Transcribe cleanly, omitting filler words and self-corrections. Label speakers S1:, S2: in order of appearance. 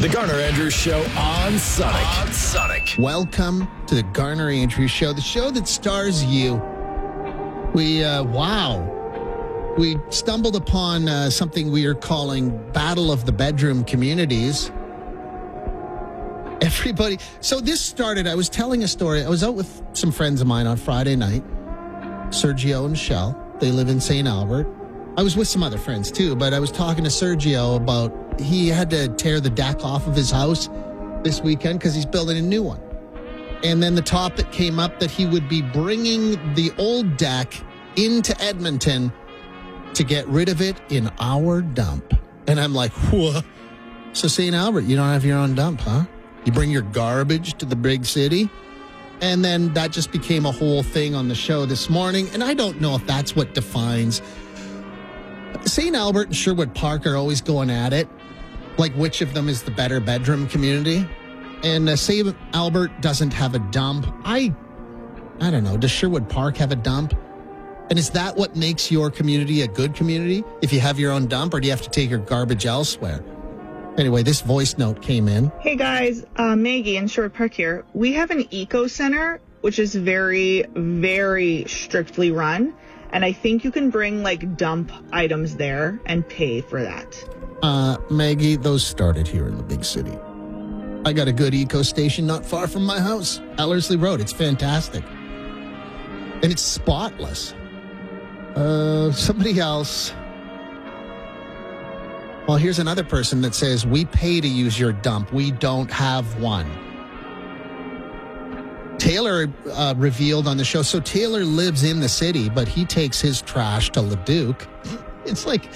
S1: The Garner Andrews Show on Sonic.
S2: Welcome to the Garner Andrews Show, the show that stars you. We stumbled upon something we are calling Battle of the Bedroom Communities. Everybody. So this started, I was telling a story. I was out with some friends of mine on Friday night, Sergio and Shell. They live in St. Albert. I was with some other friends too, but I was talking to Sergio about he had to tear the deck off of his house this weekend because he's building a new one. And then the topic came up that he would be bringing the old deck into Edmonton to get rid of it in our dump. And I'm like, what? So St. Albert, you don't have your own dump, huh? You bring your garbage to the big city? And then that just became a whole thing on the show this morning. And I don't know if that's what defines. St. Albert and Sherwood Park are always going at it, like which of them is the better bedroom community. And St. Albert doesn't have a dump. I don't know. Does Sherwood Park have a dump? And is that what makes your community a good community? If you have your own dump, or do you have to take your garbage elsewhere? Anyway, this voice note came in.
S3: Hey guys, Maggie in Sherwood Park here. We have an eco center, which is very, very strictly run. And I think you can bring like dump items there and pay for that.
S2: Maggie, those started here in the big city. I got a good eco station not far from my house, Ellerslie Road. It's fantastic. And it's spotless. Somebody else. Well, here's another person that says, we pay to use your dump. We don't have one. Taylor revealed on the show. So Taylor lives in the city, but he takes his trash to Leduc. It's like